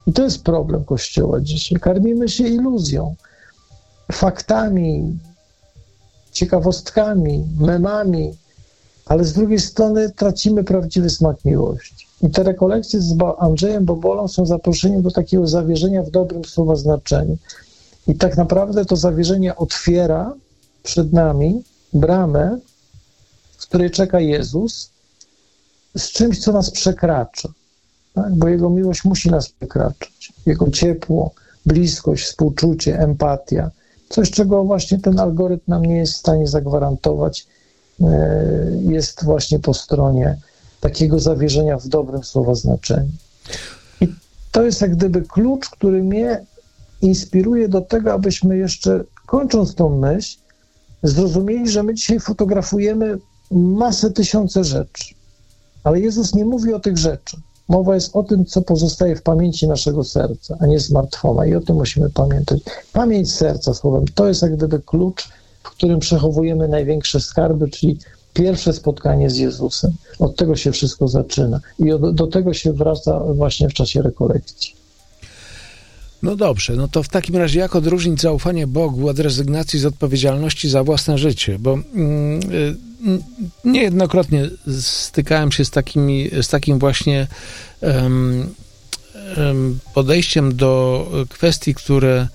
I to jest problem Kościoła dzisiaj. Karmimy się iluzją, faktami, ciekawostkami, memami, ale z drugiej strony tracimy prawdziwy smak miłości. I te rekolekcje z Andrzejem Bobolą są zaproszeniem do takiego zawierzenia w dobrym słowa znaczeniu. I tak naprawdę to zawierzenie otwiera przed nami bramę, w której czeka Jezus, z czymś, co nas przekracza. Tak? Bo Jego miłość musi nas przekraczać. Jego ciepło, bliskość, współczucie, empatia. Coś, czego właśnie ten algorytm nam nie jest w stanie zagwarantować, jest właśnie po stronie takiego zawierzenia w dobrym słowa znaczeniu. I to jest jak gdyby klucz, który mnie inspiruje do tego, abyśmy jeszcze, kończąc tą myśl, zrozumieli, że my dzisiaj fotografujemy masę, tysiące rzeczy. Ale Jezus nie mówi o tych rzeczach. Mowa jest o tym, co pozostaje w pamięci naszego serca, a nie smartfona. I o tym musimy pamiętać. Pamięć serca, słowem, to jest jak gdyby klucz, w którym przechowujemy największe skarby, czyli pierwsze spotkanie z Jezusem. Od tego się wszystko zaczyna. I do tego się wraca właśnie w czasie rekolekcji. No dobrze, no to w takim razie jak odróżnić zaufanie Bogu od rezygnacji z odpowiedzialności za własne życie? Bo niejednokrotnie stykałem się z takim właśnie podejściem do kwestii, które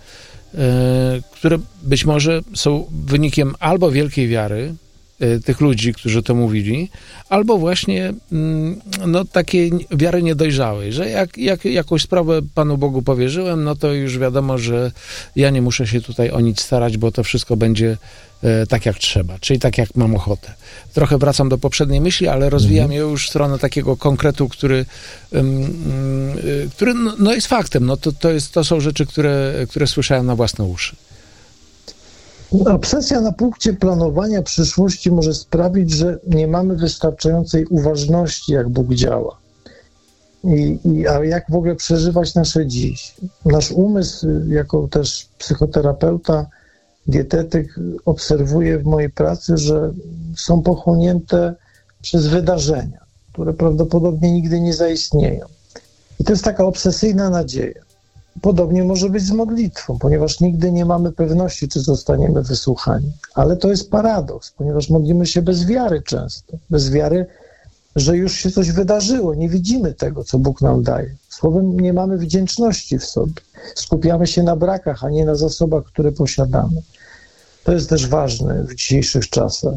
być może są wynikiem albo wielkiej wiary tych ludzi, którzy to mówili, albo właśnie no, takiej wiary niedojrzałej, że jak jakąś sprawę Panu Bogu powierzyłem, no to już wiadomo, że ja nie muszę się tutaj o nic starać, bo to wszystko będzie tak jak trzeba, czyli tak jak mam ochotę. Trochę wracam do poprzedniej myśli, ale rozwijam je już w stronę takiego konkretu, który no jest faktem. No to są rzeczy, które słyszałem na własne uszy. Obsesja na punkcie planowania przyszłości może sprawić, że nie mamy wystarczającej uważności, jak Bóg działa. A jak w ogóle przeżywać nasze dziś? Nasz umysł, jako też psychoterapeuta, dietetyk, obserwuje w mojej pracy, że są pochłonięte przez wydarzenia, które prawdopodobnie nigdy nie zaistnieją. I to jest taka obsesyjna nadzieja. Podobnie może być z modlitwą, ponieważ nigdy nie mamy pewności, czy zostaniemy wysłuchani. Ale to jest paradoks, ponieważ modlimy się bez wiary często. Bez wiary, że już się coś wydarzyło. Nie widzimy tego, co Bóg nam daje. Słowem, nie mamy wdzięczności w sobie. Skupiamy się na brakach, a nie na zasobach, które posiadamy. To jest też ważne w dzisiejszych czasach.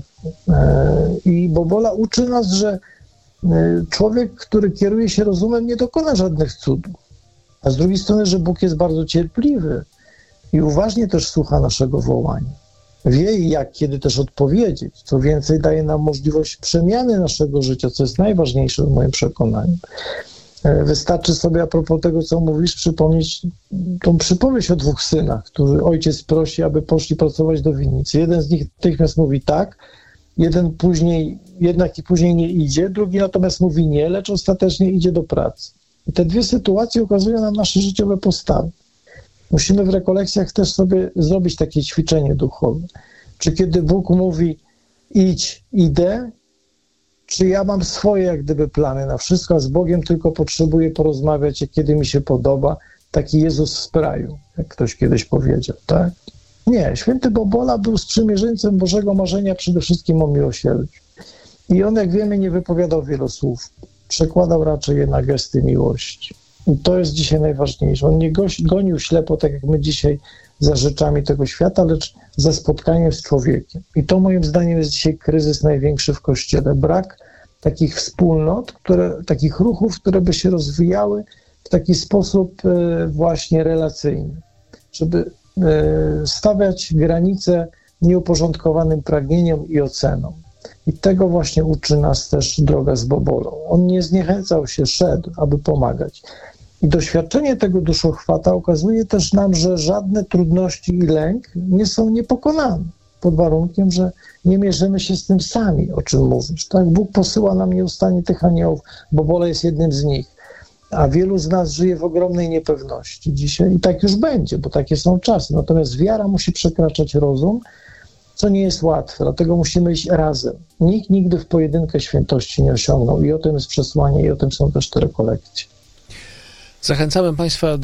I Bobola uczy nas, że człowiek, który kieruje się rozumem, nie dokona żadnych cudów. A z drugiej strony, że Bóg jest bardzo cierpliwy i uważnie też słucha naszego wołania. Wie jak, kiedy też odpowiedzieć. Co więcej, daje nam możliwość przemiany naszego życia, co jest najważniejsze w moim przekonaniu. Wystarczy sobie a propos tego, co mówisz, przypomnieć tą przypowieść o dwóch synach, którzy ojciec prosi, aby poszli pracować do winnicy. Jeden z nich natychmiast mówi tak, jeden jednak i później nie idzie, drugi natomiast mówi nie, lecz ostatecznie idzie do pracy. I te dwie sytuacje ukazują nam nasze życiowe postawy. Musimy w rekolekcjach też sobie zrobić takie ćwiczenie duchowe. Czy kiedy Bóg mówi idź, idę, czy ja mam swoje jak gdyby plany na wszystko, a z Bogiem tylko potrzebuję porozmawiać, kiedy mi się podoba. Taki Jezus w praju, jak ktoś kiedyś powiedział, tak? Nie, święty Bobola był sprzymierzeńcem Bożego marzenia przede wszystkim o miłosierdziu. I on, jak wiemy, nie wypowiadał wielu słów. Przekładał raczej je na gesty miłości. I to jest dzisiaj najważniejsze. On nie gonił ślepo, tak jak my dzisiaj, za rzeczami tego świata, lecz za spotkaniem z człowiekiem. I to moim zdaniem jest dzisiaj kryzys największy w Kościele. Brak takich wspólnot, takich ruchów, które by się rozwijały w taki sposób właśnie relacyjny. Żeby stawiać granice nieuporządkowanym pragnieniom i ocenom. I tego właśnie uczy nas też droga z Bobolą. On nie zniechęcał się, szedł, aby pomagać. I doświadczenie tego duszochwata ukazuje też nam, że żadne trudności i lęk nie są niepokonane, pod warunkiem, że nie mierzymy się z tym sami, o czym mówisz. Tak? Bóg posyła nam nieustannie tych aniołów, Bobola jest jednym z nich, a wielu z nas żyje w ogromnej niepewności dzisiaj i tak już będzie, bo takie są czasy. Natomiast wiara musi przekraczać rozum, co nie jest łatwe, dlatego musimy iść razem. Nikt nigdy w pojedynkę świętości nie osiągnął i o tym jest przesłanie i o tym są też te rekolekcje. Zachęcamy Państwa